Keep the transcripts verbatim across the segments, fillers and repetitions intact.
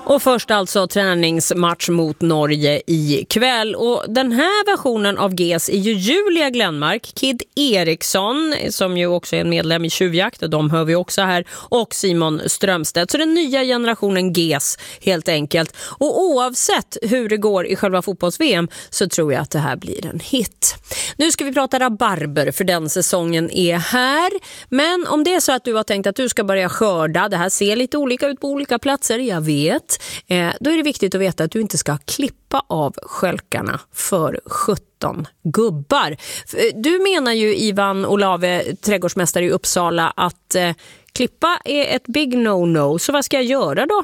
Och först alltså träningsmatch mot Norge i kväll. Och den här versionen av G E S är ju Julia Glenmark, Kid Eriksson som ju också är en medlem i Tjuvjakt, och de hör vi också här, och Simon Strömstedt. Så den nya generationen G E S helt enkelt. Och oavsett hur det går i själva fotbolls-V M så tror jag att det här blir en hit. Nu ska vi prata rabarber, för den säsongen är här. Men om det är så att du har tänkt att du ska börja skörda, det här ser lite olika ut på olika platser, jag vet. Eh, då är det viktigt att veta att du inte ska klippa av skälkarna för sjutton gubbar. Du menar ju, Ivan Olave, trädgårdsmästare i Uppsala, att eh, klippa är ett big no-no. Så vad ska jag göra då?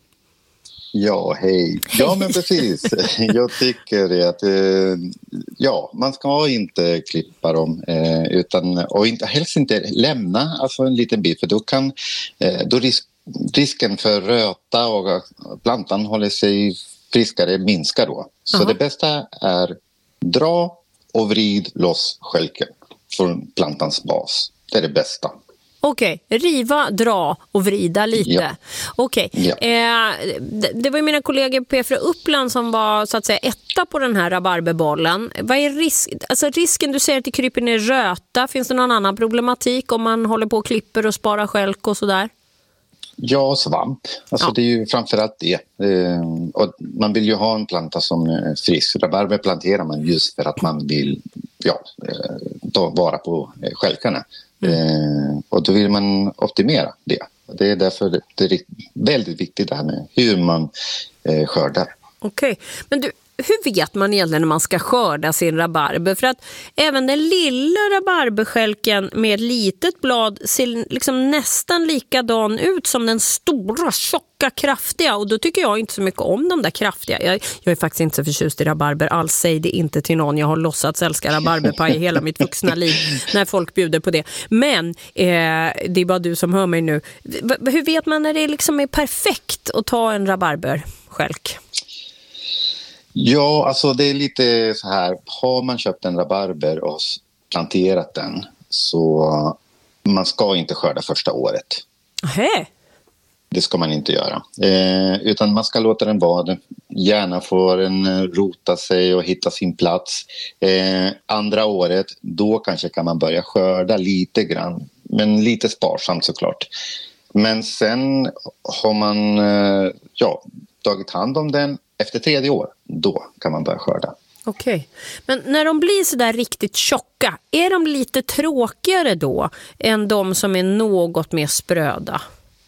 Ja, hej. Ja, men precis. Jag tycker att eh, ja, man ska inte klippa dem eh, utan, och inte, helst inte lämna alltså en liten bit, för då kan eh, då risk risken för röta och plantan håller sig friskare minskar då. Så Aha. Det bästa är dra och vrid loss skälken från plantans bas. Det är det bästa. Okej, okay. Riva, dra och vrida lite. Ja. Okej. Okay. Ja. Eh, det, det var ju mina kollegor på P fyra Uppland som var så att säga etta på den här rabarberbollen. Vad är risk, alltså risken, du säger att det kryper ner röta. Finns det någon annan problematik om man håller på och klipper och sparar skälk och sådär? Ja, svamp. Alltså ja. Det är ju framförallt det. Eh, och man vill ju ha en planta som är frisk. Rabarber planterar man just för att man vill ja, ta vara på skälkarna. Mm. Eh, och då vill man optimera det. Det är därför det, det är väldigt viktigt det här med hur man eh, skördar. Okej, okay. Men du, hur vet man egentligen när man ska skörda sin rabarber? För att även den lilla rabarberskälken med ett litet blad ser liksom nästan likadan ut som den stora, tjocka, kraftiga. Och då tycker jag inte så mycket om de där kraftiga. Jag, jag är faktiskt inte så förtjust i rabarber alls. Säg det inte till någon. Jag har låtsats älska rabarberpaj i hela mitt vuxna liv när folk bjuder på det. Men eh, det är bara du som hör mig nu. V- hur vet man när det liksom är perfekt att ta en rabarberskälk? Ja, alltså det är lite så här. Har man köpt en rabarber och planterat den, så man ska inte skörda första året. Aha. Det ska man inte göra. Eh, utan man ska låta den vara. Den gärna får den rota sig och hitta sin plats. Eh, andra året, då kanske kan man börja skörda lite grann. Men lite sparsamt såklart. Men sen har man eh, ja, tagit hand om den. Efter tredje år, då kan man börja skörda. Okej, okay. Men när de blir så där riktigt tjocka, är de lite tråkigare då än de som är något mer spröda?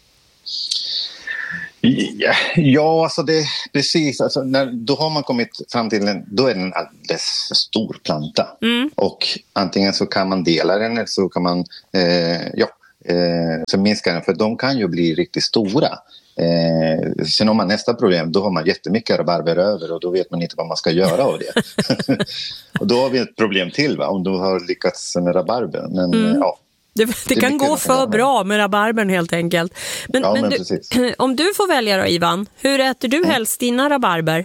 Ja, ja alltså det precis. Alltså när, då har man kommit fram till en, då är den en alldeles för stor planta. Mm. Och antingen så kan man dela den eller så kan man eh, ja, eh, så minska den, för de kan ju bli riktigt stora. Eh, sen har man nästa problem, då har man jättemycket rabarber över och då vet man inte vad man ska göra av det. Och då har vi ett problem till, va? Om du har lyckats med rabarber. Men mm. ja. Det, det, det kan gå för bra med rabarbern helt enkelt. Men, ja, men, men du, precis. Om du får välja då, Ivan, hur äter du mm. helst dina rabarber?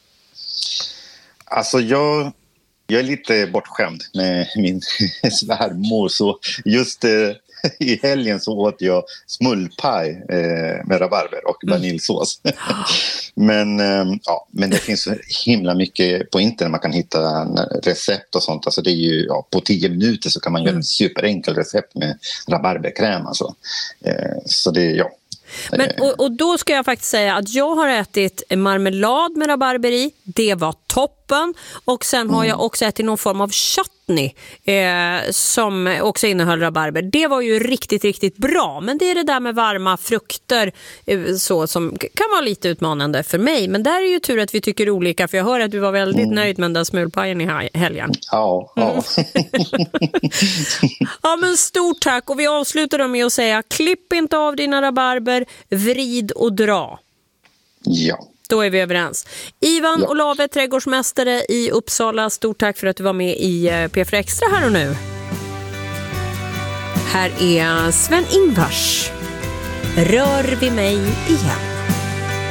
Alltså jag, jag är lite bortskämd med min svärmor, så just eh, i helgen så åt jag smullpaj eh, med rabarber och vaniljsås. Mm. men, eh, ja, men det finns så himla mycket på internet. Man kan hitta recept och sånt. Alltså det är ju, ja, på tio minuter så kan man mm. göra en superenkel recept med rabarberkräm. Alltså. Eh, så det är ja. Men, och, och då ska jag faktiskt säga att jag har ätit marmelad med rabarber i. Det var toppen. Och sen mm. har jag också ätit någon form av chutney eh, som också innehöll rabarber. Det var ju riktigt, riktigt bra. Men det är det där med varma frukter eh, så, som kan vara lite utmanande för mig. Men där är ju tur att vi tycker olika. För jag hör att du var väldigt mm. nöjd med den där smulpajen i helgen. Ja, ja. Mm. Ja, men stort tack. Och vi avslutar med att säga: klipp inte av dina rabarber, vrid och dra. Ja. Då är vi överens. Ivan ja. Olave, trädgårdsmästare i Uppsala. Stort tack för att du var med i P fyra Extra här och nu. Här är Sven Ingvars. Rör vi mig igen.